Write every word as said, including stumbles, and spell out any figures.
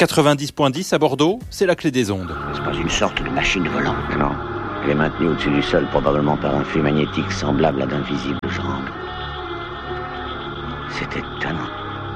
quatre-vingt-dix point dix à Bordeaux, c'est la clé des ondes. C'est pas une sorte de machine volante? Non, elle est maintenue au-dessus du sol, probablement par un flux magnétique semblable à d'invisibles jambes. C'est étonnant.